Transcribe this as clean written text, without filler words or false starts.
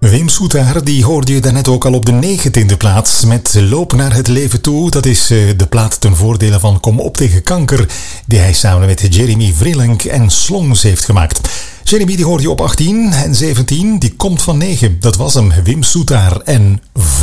Wim Soetaar, die hoorde je daarnet ook al op de 19e plaats met Loop naar het leven toe. Dat is de plaat ten voordele van Kom op tegen kanker, die hij samen met Jeremy Vreelank en Slongs heeft gemaakt. Jeremy die hoorde je op 18 en 17, die komt van 9. Dat was hem, Wim Soetaar en